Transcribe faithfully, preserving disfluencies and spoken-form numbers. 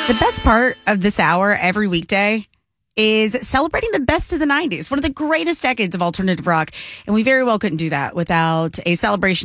The best part of this hour every weekday is celebrating the best of the nineties, one of the greatest decades of alternative rock. And we very well couldn't do that without a celebration